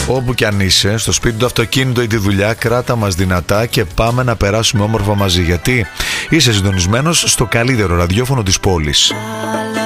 Όπου κι αν είσαι, στο σπίτι, το αυτοκίνητο ή τη δουλειά, κράτα μας δυνατά και πάμε να περάσουμε όμορφα μαζί. Γιατί είσαι συντονισμένος στο καλύτερο ραδιόφωνο της πόλης.